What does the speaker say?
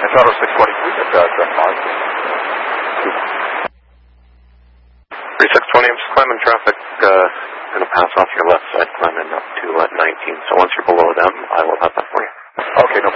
I thought it was 623 that mark. 3620, I'm just climbing traffic, going to pass off your left side, climbing up to 19. So once you're below them, I will have that for you. Okay, no